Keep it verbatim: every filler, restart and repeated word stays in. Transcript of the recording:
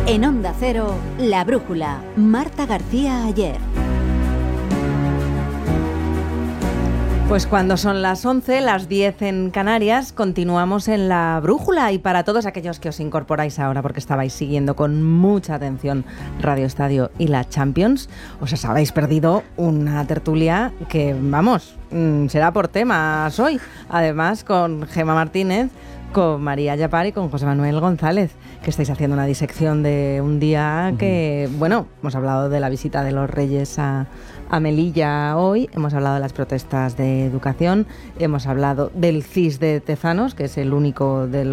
En Onda Cero, La Brújula, Marta García Aller. Pues cuando son las once, las diez en Canarias, continuamos en La Brújula. Y para todos aquellos que os incorporáis ahora porque estabais siguiendo con mucha atención Radio Estadio y la Champions, os habéis perdido una tertulia que, vamos, será por temas hoy. Además, con Gemma Martínez, con María Yapar y con José Manuel González, que estáis haciendo una disección de un día que, bueno, hemos hablado de la visita de los Reyes a, a Melilla hoy, hemos hablado de las protestas de educación, hemos hablado del C I S de Tezanos, que es el único de los